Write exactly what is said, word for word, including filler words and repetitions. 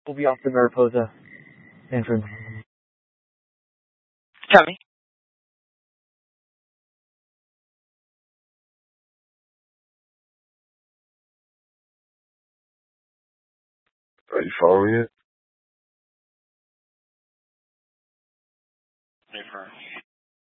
We'll be off the Mariposa entrance. Tommy? Are you following it?